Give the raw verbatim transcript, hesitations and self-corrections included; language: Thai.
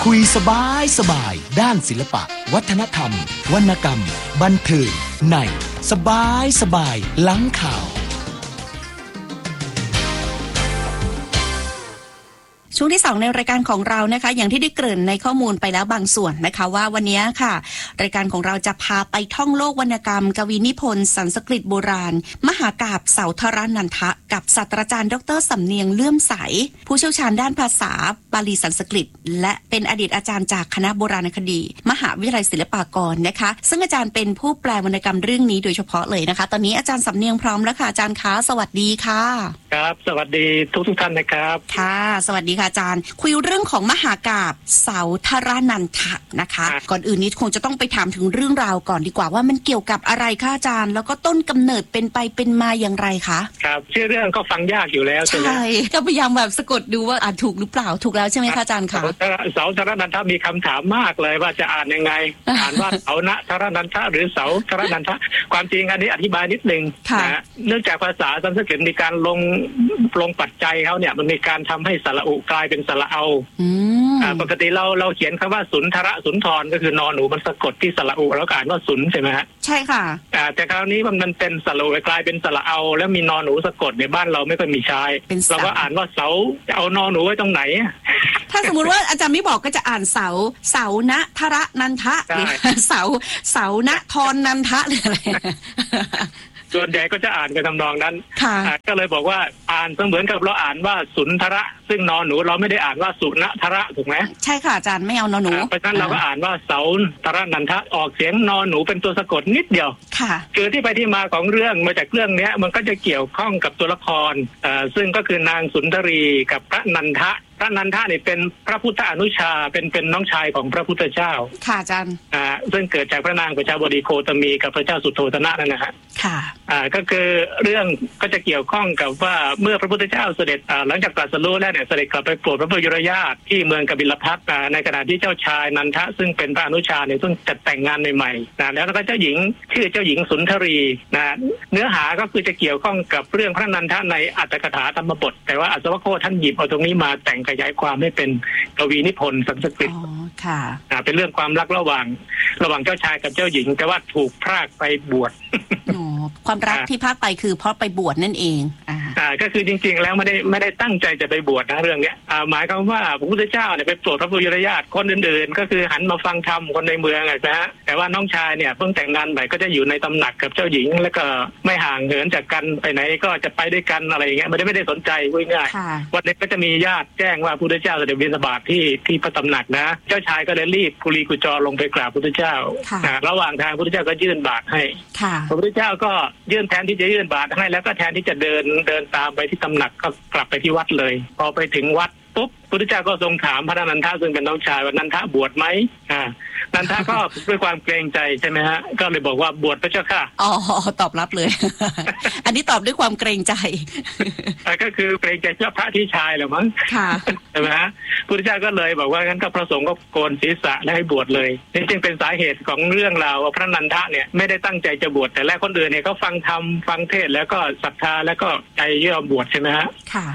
คุยสบายสบายด้านศิลปะวัฒนธรรมวรรณกรรมบันเทิงในสบายสบายหลังข่าวช่วงที่สองในรายการของเรานะคะอย่างที่ได้เกริ่นในข้อมูลไปแล้วบางส่วนนะคะว่าวันนี้ค่ะรายการของเราจะพาไปท่องโลกวรรณกรรมกวีนิพนธ์สันสกฤตโบราณมหากาพย์เสาธารนันทะกับศาสตราจารย์ดรสำเนียงเลื่อมใสผู้เชี่ยวชาญด้านภาษาบาลีสันสกฤตและเป็นอดีตอาจารย์จากคณะโบราณคดีมหาวิทยาลัยศิลปากรนะคะซึ่งอาจารย์เป็นผู้แปลวรรณกรรมเรื่องนี้โดยเฉพาะเลยนะคะตอนนี้อาจารย์สำเนียงพร้อมแล้วค่ะอาจารย์คะสวัสดีค่ะครับสวัสดีทุกทุกท่านนะครับค่ะสวัสดีค่ะอาจารย์คุยเรื่องของมหากาพย์เสาธารนันทะนะคะก่อนอื่นนี้คงจะต้องไปถามถึงเรื่องราวก่อนดีกว่าว่ามันเกี่ยวกับอะไรคะอาจารย์แล้วก็ต้นกำเนิดเป็นไปเป็นมาอย่างไรคะครับชื่อเรื่องก็ฟังยากอยู่แล้วใช่ไหมใช่ก็พยายามแบบสะกดดูว่าอ่านถูกหรือเปล่าถูกแล้วใช่ไหมคะอาจารย์คะเสาธารนันทะมีคำถามมากเลยว่าจะอ่านยังไงอ่านว่าเสาณธารนันทะหรือเสาธารนันทะความจริงอันนี้อธิบายนิดนึงนะเนื่องจากภาษาสันสกฤตมีการลงลงปัจจัยเขาเนี่ยมันมีการทำให้สระอุกลายเป็นสระเอาปกติเราเราเขียนคำว่าสุนทระสุนทรก็คือนอนหนูมันสะกดที่สระอุแล้วก็อ่านว่าสุนใช่ไหมฮะใช่ค่ะแต่คราวนี้มันมันเป็นสระอุกลายเป็นสระเอาแล้วมีนอนหนูสะกดในบ้านเราไม่ค่อยมีใช้เราก็อ่านว่าเสาจะเอานอนหนูไว้ตรงไหนถ้าสมมติว่าอาจารย์ไม่บอกก็จะอ่านเสาเสาณธารนันทะหรือเสาเสาณทรนันทะหรืออะไรส่วนใหญ่ก็จะอ่านกันทำนองนั้นก็เลยบอกว่าอ่านเหมือนกับเราอ่านว่าสุนทระซึ่งนอนหนูเราไม่ได้อ่านว่าสุนทระถูกไหมใช่ค่ะอาจารย์ไม่เอานอนหนูเพราะฉะนั้นเราก็อ่านว่าเสาธารนันทะออกเสียงนอนหนูเป็นตัวสะกดนิดเดียวค่ะคือที่ไปที่มาของเรื่องมาจากเรื่องนี้มันก็จะเกี่ยวข้องกับตัวละครซึ่งก็คือนางสุนทรีกับพระนันทะพระนันทะนี่เป็นพระพุทธอนุชาเป็นเป็นน้องชายของพระพุทธเจ้าค่ะอาจารย์อ่าซึ่งเกิดจากพระนางประชาบดีโคตมีกับพระเจ้าสุโธทนะนั่นนะฮะค่ะอ่าก็คือเรื่องก็จะเกี่ยวข้องกับว่าเมื่อพระพุทธเจ้าเสด็จอ่าหลังจากตรัสรู้แล้วเนี่ยเสด็จกลับไปโปรดพระพุทธญาติที่เมืองกบิลพัสอ่าในขณะที่เจ้าชายนันทะซึ่งเป็นพระอนุชาเนี่ยต้องจัดแต่งงานใหม่ๆนะแล้วก็เจ้าหญิงชื่อเจ้าหญิงสุนทรีนะเนื้อหาก็คือจะเกี่ยวข้องกับเรื่องพระนันทะในอัตถกถาธรรมบทแต่ว่าอัศวโคท่านหยิบเอาตรงนี้มาแต่งขยายความให้เป็นกวีนิพนธ์สันสกฤตอ๋อค่ะอ่าเป็นเรื่องความรักระหว่างระหว่างเจ้าชายกับเจ้าหญิงแต่ว่าถูกพรากไปบวชอ๋อความรักที่พรากไปคือเพราะไปบวชนั่นเองอ่าอ่าก็คือจริงๆแล้วไม่ได้ไม่ได้ตั้งใจจะไปบวชนะเรื่องเนี้ยอ่าหมายความว่าพระพุทธเจ้าเนี่ยไปโปรดพระพุทธญาติคนอื่นๆก็คือหันมาฟังธรรมคนในเมืองนะฮะแต่ว่าน้องชายเนี่ยเพิ่งแต่งงานใหม่ก็จะอยู่ในตำหนักกับเจ้าหญิงแล้วก็ไม่ห่างเหินจากกันไปไหนก็จะไปด้วยกันอะไรอย่างเงี้ยไม่ได้ไม่ได้สนใจง่ายๆวันนี้ก็จะมีญาติแจ้งว่าพระพุทธเจ้าเสด็จบิณฑบาตที่ที่พระตำหนักนะเจ้าชายก็เลยรีบกุลีกุจรลงไปกราบพระพุทธเจ้าระหว่างทางพระพุทธเจ้าก็ยื่นบาตรให้พระพุทธเจ้าก็ยื่นแทนที่จะยื่นบาตรให้แล้วก็แทนที่จะเดินเดินตามไปที่ตำหนักก็กลับไปที่วัดเลยพอไปถึงวัดปุ๊บพระพุทธเจ้าก็ทรงถามพระนันทะซึ่งเป็นน้องชายว่านันทะบวชไหมอ่านันทะก็ด้วยความเกรงใจใช่ไหมฮะก็เลยบอกว่าบวชพระเจ้าค่ะอ๋อตอบรับเลย อันนี้ตอบด้วยความเกรงใจก็คือเกรงใจเจ้าพระที่ชายเหรอมั้งค่ะใช่ไหมฮะพระพุทธเจ้าก็เลยบอกว่างั้นก็พระสงฆ์ก็โกนศีรษะและให้บวชเลยนี่จึงเป็นสาเหตุของเรื่องราวว่าพระนันทะเนี่ยไม่ได้ตั้งใจจะบวชแต่แรกคนอื่นเนี่ยเขาฟังธรรมฟังเทศแล้วก็ศรัทธาแล้วก็ใจเยื่อบวชใช่ไหมฮะค่ะ